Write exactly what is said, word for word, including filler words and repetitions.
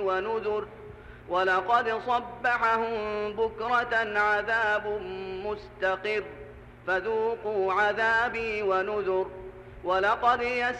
ونذر ولقد صبحهم بكرة عذاب مستقر فذوقوا عذابي ونذر ولقد يسر